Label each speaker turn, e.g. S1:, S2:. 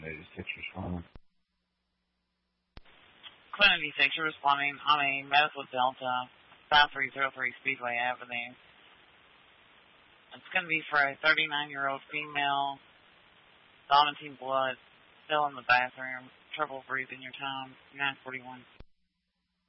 S1: 186 responding.
S2: Clinton 86, you're responding on a medical Delta, 5303 Speedway Avenue. It's going to be for a 39-year-old female, vomiting blood, still in the bathroom, trouble breathing your time, 941.